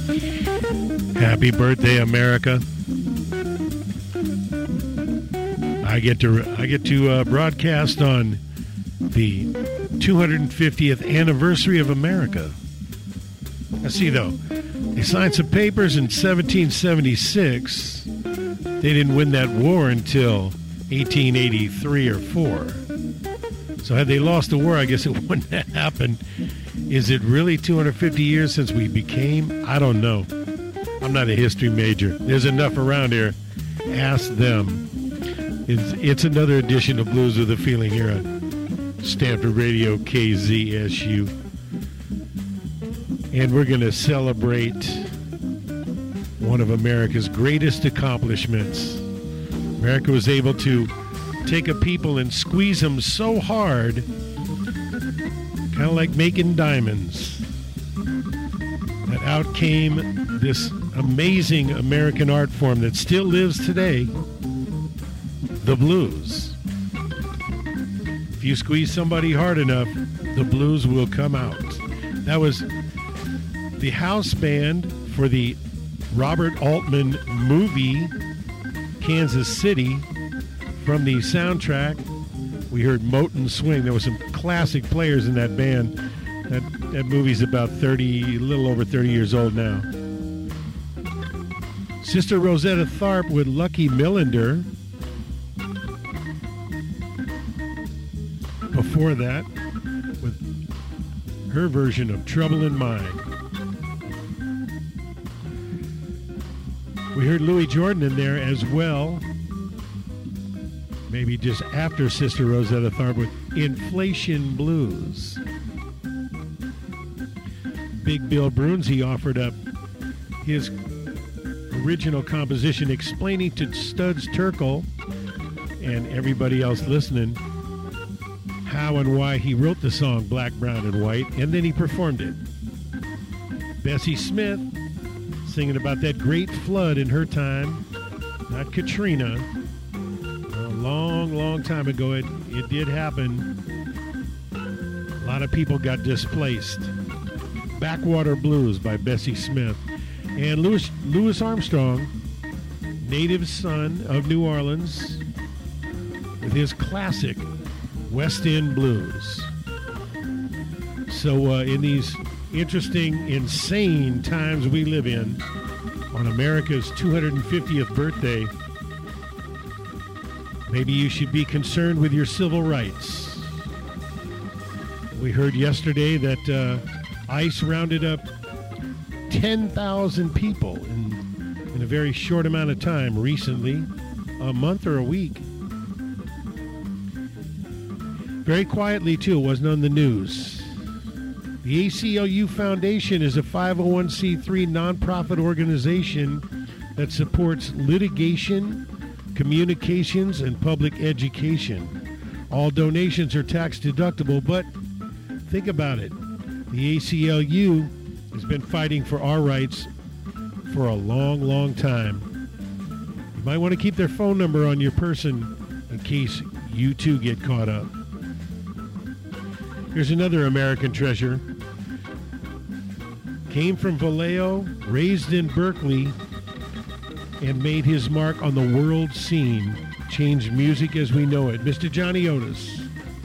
Happy birthday, America. I get to broadcast on the 250th anniversary of America. Let's see, though. They signed some papers in 1776. They didn't win that war until 1883 or 4. So had they lost the war, I guess it wouldn't have happened. Is it really 250 years since we became? I don't know. I'm not a history major. There's enough around here. Ask them. It's another edition of Blues with a Feeling here on Stanford Radio KZSU. And we're going to celebrate one of America's greatest accomplishments. America was able to take a people and squeeze them so hard, kind of like making diamonds, that out came this amazing American art form that still lives today, the blues. If you squeeze somebody hard enough, the blues will come out. That was the house band for the Robert Altman movie, Kansas City. From the soundtrack, we heard Moten Swing. There were some classic players in that band. That movie's about a little over 30 years old now. Sister Rosetta Tharpe with Lucky Millinder. Before that, with her version of Trouble in Mind. We heard Louis Jordan in there as well. Maybe just after Sister Rosetta Tharpe with Inflation Blues. Big Bill Brunzi offered up his original composition explaining to Studs Terkel and everybody else listening how and why he wrote the song Black, Brown, and White, and then he performed it. Bessie Smith singing about that great flood in her time, not Katrina. A long time ago, it did happen. A lot of people got displaced. Backwater Blues by Bessie Smith. And Louis Armstrong, native son of New Orleans, with his classic West End Blues. So in these interesting, insane times we live in, on America's 250th birthday, maybe you should be concerned with your civil rights. We heard yesterday that ICE rounded up 10,000 people in a very short amount of time recently, a month or a week. Very quietly, too, it wasn't on the news. The ACLU Foundation is a 501c3 nonprofit organization that supports litigation, communications, and public education. All donations are tax deductible, but think about it. The ACLU has been fighting for our rights for a long time. You might want to keep their phone number on your person in case you too get caught up. Here's another American treasure. Came from Vallejo, raised in Berkeley, and made his mark on the world scene. Changed music as we know it. Mr. Johnny Otis.